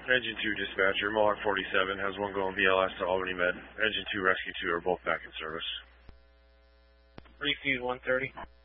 Engine 2 dispatcher, Mohawk 47 has one going BLS to Albany Med. Engine 2, Rescue 2 are both back in service. Refuse 130.